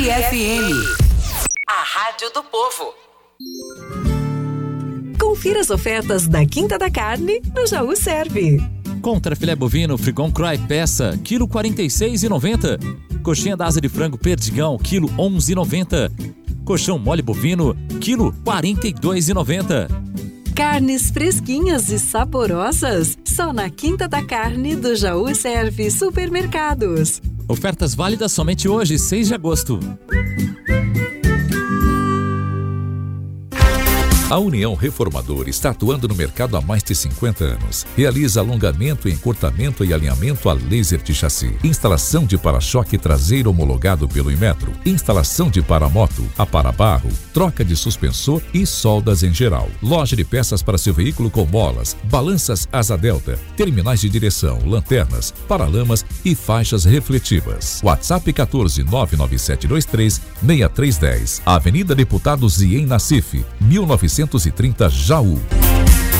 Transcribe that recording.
FM, a rádio do povo. Confira as ofertas da Quinta da Carne no Jaú Serve. Contra filé bovino Frigon Cry peça, quilo 46,90. Coxinha da asa de frango Perdigão, quilo 11,90. Colchão mole bovino, quilo 42,90. Carnes fresquinhas e saborosas, só na Quinta da Carne do Jaú Serve Supermercados. Ofertas válidas somente hoje, 6 de agosto. A União Reformadora está atuando no mercado há mais de 50 anos. Realiza alongamento, encurtamento e alinhamento a laser de chassi. Instalação de para-choque traseiro homologado pelo Inmetro. Instalação de paramoto, aparabarro, troca de suspensor e soldas em geral. Loja de peças para seu veículo com molas, balanças asa delta, terminais de direção, lanternas, paralamas e faixas refletivas. WhatsApp 14997236310. Avenida Deputado Zien Nassif, 1930 Jaú.